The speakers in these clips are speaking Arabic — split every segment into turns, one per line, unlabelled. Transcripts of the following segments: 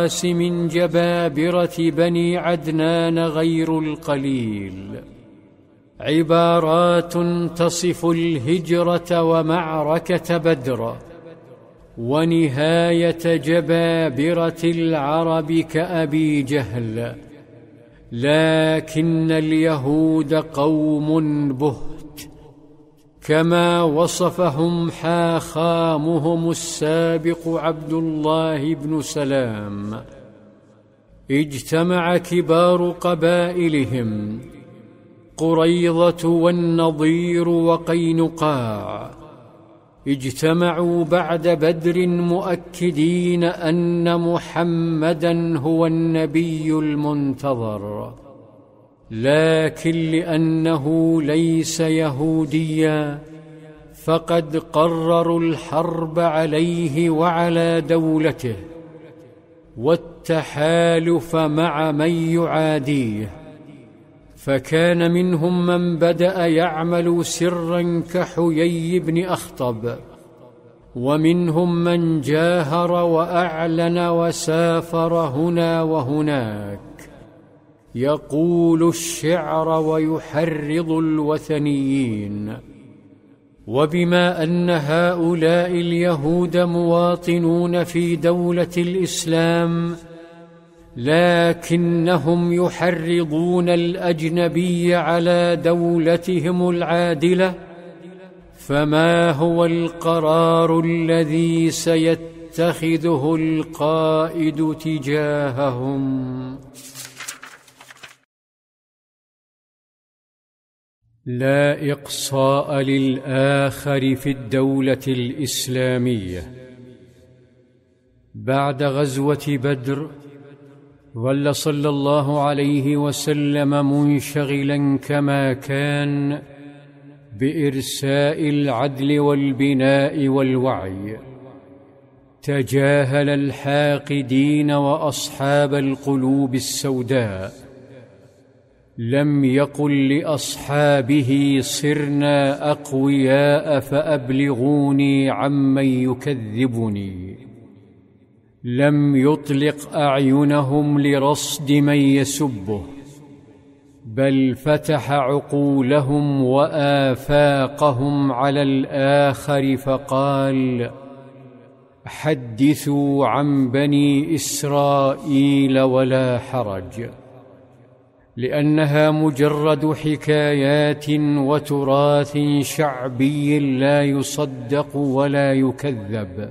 من جبابرة بني عدنان غير القليل، عبارات تصف الهجرة ومعركة بدر ونهاية جبابرة العرب كأبي جهل. لكن اليهود قوم بهت، كما وصفهم حاخامهم السابق عبد الله بن سلام. اجتمع كبار قبائلهم قريظة والنضير وقينقاع، اجتمعوا بعد بدر مؤكدين أن محمدًا هو النبي المنتظر، لكن لأنه ليس يهوديًا فقد قرروا الحرب عليه وعلى دولته والتحالف مع من يعاديه. فكان منهم من بدأ يعمل سرا كحيي بن أخطب، ومنهم من جاهر وأعلن وسافر هنا وهناك، يقول الشعر ويحرض الوثنيين. وبما أن هؤلاء اليهود مواطنون في دولة الإسلام، لكنهم يحرضون الأجنبي على دولتهم العادلة، فما هو القرار الذي سيتخذه القائد تجاههم؟ لا إقصاء للآخر في الدولة الإسلامية. بعد غزوة بدر ظل صلى الله عليه وسلم منشغلا كما كان بإرساء العدل والبناء والوعي. تجاهل الحاقدين وأصحاب القلوب السوداء. لم يقل لأصحابه صرنا أقوياء فأبلغوني عمن يكذبني. لم يطلق أعينهم لرصد من يسبه، بل فتح عقولهم وآفاقهم على الآخر فقال: حدثوا عن بني إسرائيل ولا حرج، لأنها مجرد حكايات وتراث شعبي لا يصدق ولا يكذب.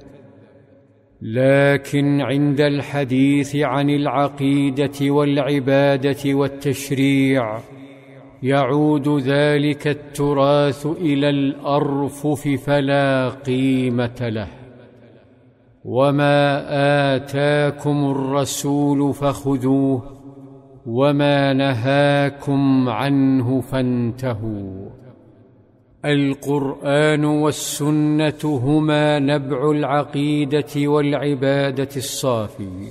لكن عند الحديث عن العقيدة والعبادة والتشريع يعود ذلك التراث إلى الأرفف فلا قيمة له. وما آتاكم الرسول فخذوه وما نهاكم عنه فانتهوا. القرآن والسنة هما نبع العقيدة والعبادة الصافي.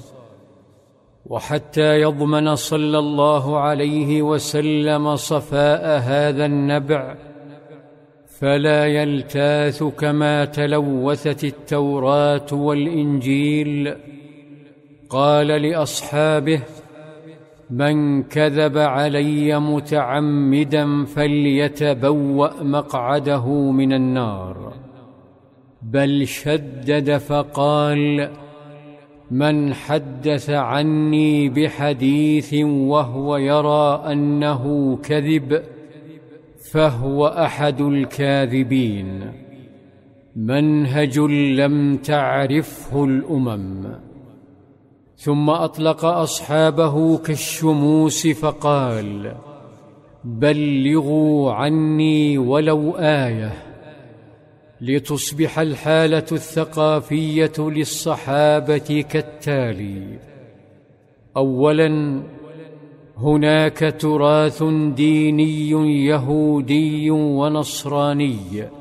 وحتى يضمن صلى الله عليه وسلم صفاء هذا النبع فلا يلتاث كما تلوثت التوراة والإنجيل، قال لأصحابه: من كذب علي متعمدا فليتبوأ مقعده من النار. بل شدد فقال: من حدث عني بحديث وهو يرى أنه كذب فهو أحد الكاذبين. منهج لم تعرفه الأمم. ثم أطلق أصحابه كالشموس فقال: بلغوا عني ولو آية، لتصبح الحالة الثقافية للصحابة كالتالي: أولاً، هناك تراث ديني يهودي ونصراني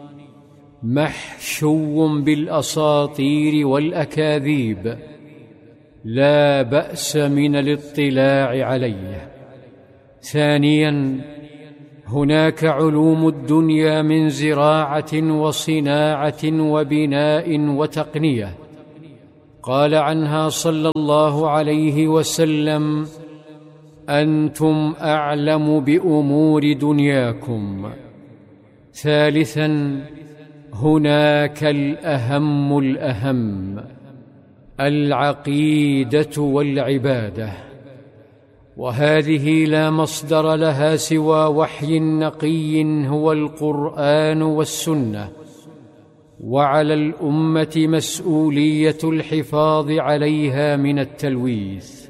محشو بالأساطير والأكاذيب، لا بأس من الاطلاع عليه. ثانياً، هناك علوم الدنيا من زراعة وصناعة وبناء وتقنية، قال عنها صلى الله عليه وسلم: أنتم أعلم بأمور دنياكم. ثالثا، هناك الأهم الأهم، العقيدة والعبادة، وهذه لا مصدر لها سوى وحي نقي هو القرآن والسنة، وعلى الأمة مسؤولية الحفاظ عليها من التلويث.